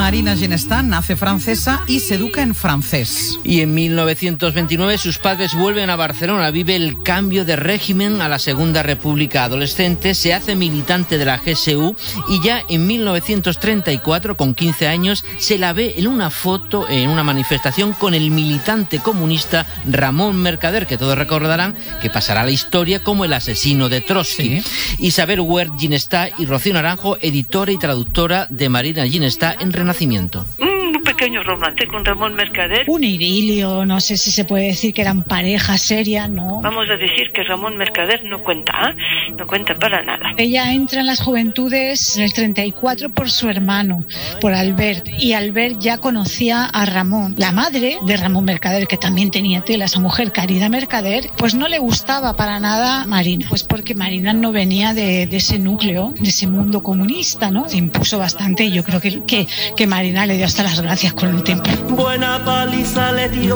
Marina Ginestar nace francesa y se educa en francés. Y en 1929 sus padres vuelven a Barcelona, vive el cambio de régimen a la Segunda República. Adolescente, se hace militante de la GSU y ya en 1934, con 15 años, se la ve en una foto en una manifestación con el militante comunista Ramón Mercader, que todos recordarán que pasará a la historia como el asesino de Trotsky. Sí. Isabel Huert Ginestar y Rocío Naranjo, editora y traductora de Marina Ginestar en Renacimiento. Un pequeño romance con Ramón Mercader. Un idilio, no sé si se puede decir que eran pareja seria, ¿no? Vamos a decir que Ramón Mercader no cuenta, no cuenta para nada. Ella entra en las juventudes en el 34 por su hermano, por Albert, y Albert ya conocía a Ramón. La madre de Ramón Mercader, que también tenía tela, esa mujer Caridad Mercader, pues no le gustaba para nada Marina, pues porque Marina no venía de ese núcleo, de ese mundo comunista, ¿no? Se impuso bastante y yo creo que Marina le dio hasta las gracias con el tiempo. Buena paliza le dio.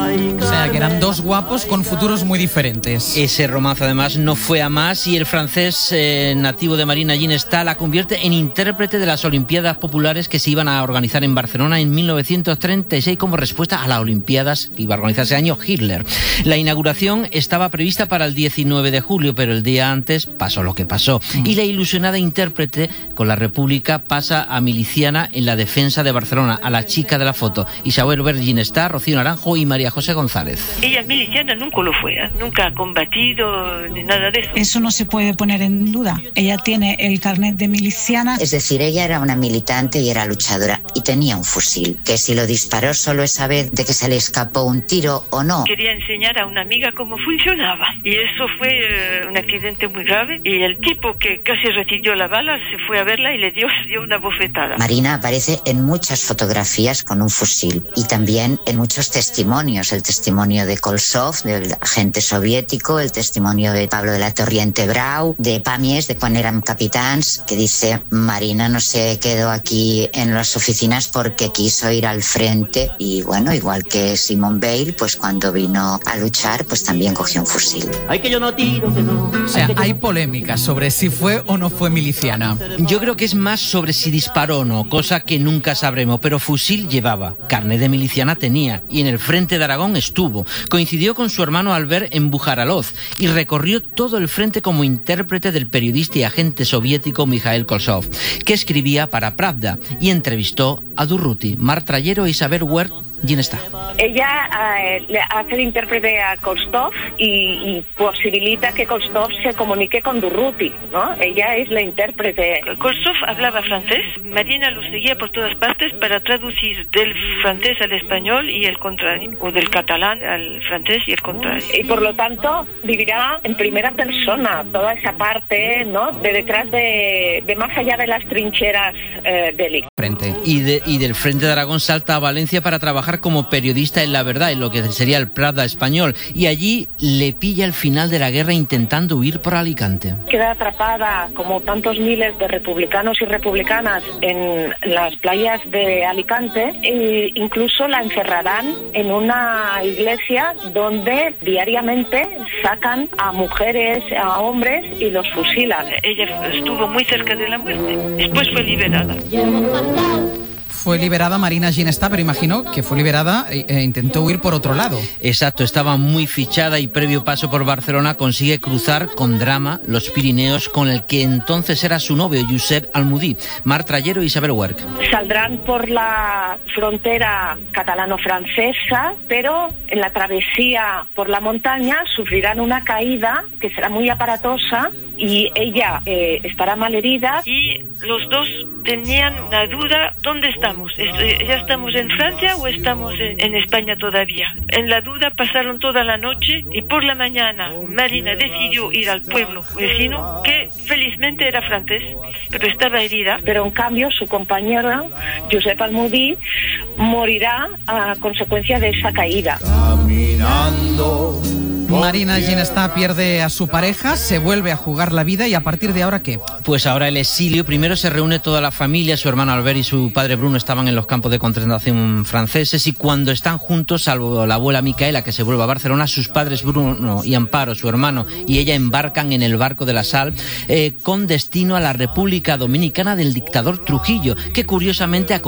O sea, que eran dos guapos con futuros muy diferentes. Ese romance además no fue a más y el francés nativo de Marina Ginestar la convierte en intérprete de las Olimpiadas Populares que se iban a organizar en Barcelona en 1936 como respuesta a las Olimpiadas que iba a organizar ese año Hitler. La inauguración estaba prevista para el 19 de julio, pero el día antes pasó lo que pasó. Y la ilusionada intérprete con la República pasa a miliciana en la defensa de Barcelona, a la chica de la foto, Isabel Huert Ginestar, Rocío Naranjo y María José González. Ella miliciana nunca lo fue, nunca ha combatido ni nada de eso. Eso no se puede poner en duda. Ella tiene el carnet de miliciana. Es decir, ella era una militante y era luchadora y tenía un fusil, que si lo disparó solo esa vez de que se le escapó un tiro o no. Quería enseñar a una amiga cómo funcionaba y eso fue un accidente muy grave y el tipo que casi recibió la bala se fue a verla y le dio una bofetada. Marina aparece en muchas fotografías con un fusil y también en muchos testimonios, el testimonio de Kolsov, del agente soviético, el testimonio de Pablo de la Torriente Brau, de Pamies, de cuando eran capitans, que dice Marina no se quedó aquí en las oficinas porque quiso ir al frente y bueno, igual que Simone Weil, pues cuando vino a luchar, pues también cogió un fusil. O sea, hay polémicas sobre si fue o no fue miliciana. Yo creo que es más sobre si disparó o no, cosa que nunca sabremos, pero fusil llevaba, carnet de miliciana tenía y en el frente de Aragón estuvo. Coincidió con su hermano Albert en Bujaraloz y recorrió todo el frente como intérprete del periodista y agente soviético Mikhail Kolsov, que escribía para Pravda y entrevistó a Durruti, Mar Trayero e Isabel Huert Ginestar. Ella hace de intérprete a Kolsov y posibilita que Kolsov se comunique con Durruti, ¿no? Ella es la intérprete. Kolsov hablaba francés, Marina lo seguía por todas partes para traducir del francés al español y el contrario, o del catalán al francés y el contrario. Y por lo tanto vivirá en primera persona toda esa parte, ¿no? De detrás de más allá de las trincheras bélicas. Y del frente de Aragón salta a Valencia para trabajar como periodista en La Verdad, en lo que sería el Pravda español, y allí le pilla el final de la guerra intentando huir por Alicante. Queda atrapada, como tantos miles de republicanos y republicanas, en las playas de Alicante e incluso la encerrarán en una iglesia donde diariamente sacan a mujeres, a hombres y los fusilan. Ella estuvo muy cerca de la muerte, después fue liberada. Fue liberada Marina Ginestar, pero imagino que fue liberada e intentó huir por otro lado. Exacto, estaba muy fichada y previo paso por Barcelona consigue cruzar con drama los Pirineos con el que entonces era su novio, Josep Almudí, Mar Trayero e Isabel Huert. Saldrán por la frontera catalano-francesa, pero en la travesía por la montaña sufrirán una caída que será muy aparatosa y ella estará malherida. Y los dos tenían una duda, ¿dónde estamos? ¿Ya estamos en Francia o estamos en España todavía? En la duda pasaron toda la noche y por la mañana Marina decidió ir al pueblo vecino, que felizmente era francés, pero estaba herida. Pero en cambio su compañero, Josep Almudí, morirá a consecuencia de esa caída. Caminando. Marina Ginestar pierde a su pareja, se vuelve a jugar la vida y a partir de ahora, ¿qué? Pues ahora el exilio. Primero se reúne toda la familia, su hermano Albert y su padre Bruno estaban en los campos de concentración franceses y cuando están juntos, salvo la abuela Micaela que se vuelve a Barcelona, sus padres Bruno y Amparo, su hermano y ella embarcan en el barco de la Sal con destino a la República Dominicana del dictador Trujillo, que curiosamente